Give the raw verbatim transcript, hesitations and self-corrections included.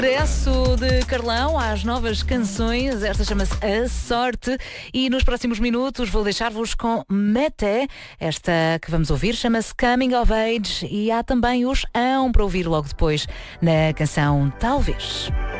Regresso de Carlão às novas canções, esta chama-se A Sorte e nos próximos minutos vou deixar-vos com Mete, esta que vamos ouvir chama-se Coming of Age e há também os Ão para ouvir logo depois na canção Talvez.